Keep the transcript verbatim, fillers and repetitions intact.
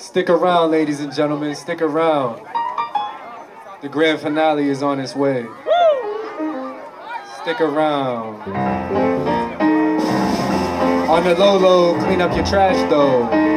Stick around, ladies and gentlemen, stick around. The grand finale is on its way. Stick around. On the low low, clean up your trash though.